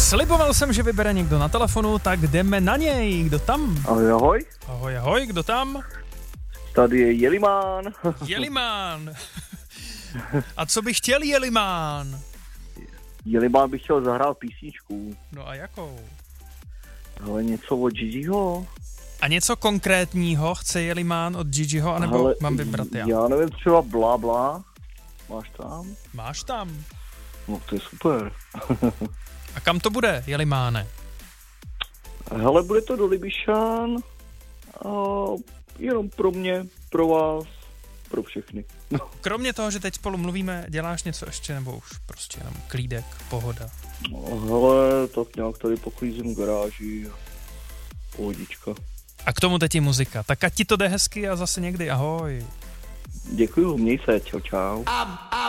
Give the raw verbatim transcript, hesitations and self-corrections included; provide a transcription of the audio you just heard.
Sliboval jsem, že vybere někdo na telefonu, tak jdeme na něj. Kdo tam? Ahoj, ahoj. Ahoj, ahoj, kdo tam? Tady je Jelimán. Jelimán. A co by chtěl Jelimán? Jelimán bych chtěl zahrát písničku. No a jakou? Ale něco od Gigiho. A něco konkrétního chce Jelimán od Gigiho, anebo Ale mám vybrat já? Já nevím, třeba blá blá. Máš tam? Máš tam. No to je super. A kam to bude, Jelimáne? Hele, bude to do Libyšán. A jenom pro mě, pro vás, pro všechny. No. Kromě toho, že teď spolu mluvíme, děláš něco ještě, nebo už prostě jenom klídek, pohoda? No, hele, tak nějak tady poklízím garáži. Pohodička. A k tomu teď je muzika. Tak ať ti to jde hezky a zase někdy ahoj. Děkuju, měj se, čau čau.